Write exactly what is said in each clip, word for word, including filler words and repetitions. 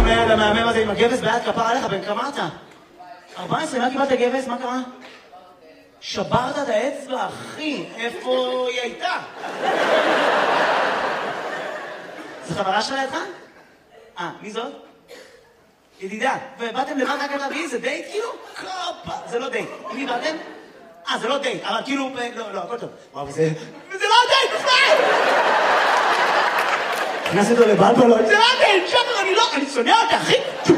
שלום לילד המהמם הזה עם הגבס ביד כפר עליך, בן כמה אתה? ארבע עשרה, מה קיבלת גבס? מה קרה? שברת את האצבע, אחי, איפה היא הייתה? זו חברה שלה לידך? אה, מי זאת? ידידה, ובאתם לבד רק אתה והיא, זה דייט כאילו? קופה, זה לא דייט. עם מי באתם? אה, זה לא דייט, אבל כאילו, לא, לא, הכל טוב. וואו, זה... זה לא דייט, בכלל! הכנס אותו לבלבלות, זה לא דייט, שחר, אני לא, אני שונא אותה, אחי!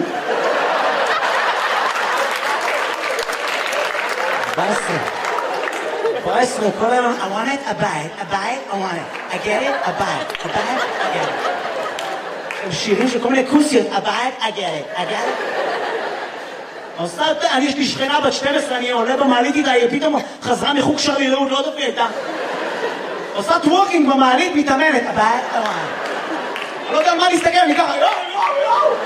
ארבע עשרה. ארבע עשרה, כל היום, I want it, a bite, a bite, I want it. I get it, a bite, a bite, I get it. הם שירים של כל מיני כוסיות, a bite, I get it, I get it. עושה, אני יש לי שכנה בת שתים עשרה, אני עולה במעלית איתה, היא פתאום חזרה מחוג שרירות, לא דופי איתה. עושה טוורקינג במעלית, מתאמנת, a bite, I want it. אני לא יודע על מה להסתכל, אני ככה, יואו, יואו, יואו.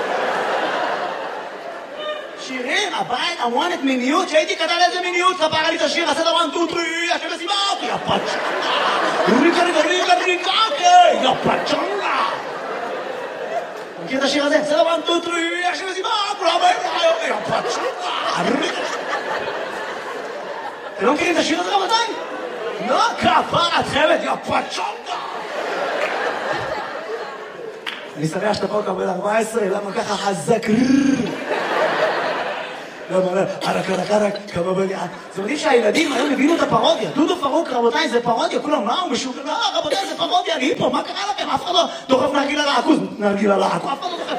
שירים, הבית, I want it מיניות, שהייתי קטן איזה מיניות, ספרה לי את השיר, עשה דבר טו טרי, השם הסיבה, יא פצ'נגה, ריקה ריקה ריקה ריקה, יא פצ'נגה. מכיר את השיר הזה? עשה דבר טו טרי, השם הסיבה, יא פצ'נגה, ריקה. אתם לא מכירים את השיר הזה רבותיי? לא, כפר, את חייבת, יא פצ'נגה. אני שמח שאתה פה קבל ארבע עשרה, למה ככה חזק? למה לא? ערק, ערק, ערק, כמה בליעה. זה מדהים שהילדים היום הבינו את הפרודיה. דודו פרוק, רבותיי, זה פרודיה. כולם, מה הוא משוגע? לא, רבותיי, זה פרודיה. אני פה, מה קרה לכם? אף אחד לא דוחף נרגילה לעכוז. נרגילה לעכוז, אף אחד לא דוחף.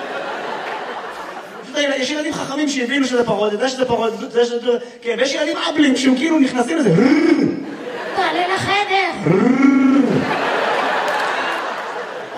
יש ילדים חכמים שהבינו שזה פרודיה, זה שזה פרודיה, כן, ויש ילדים אבלים שהם כאילו נכנסים לזה. תעלה לחדר.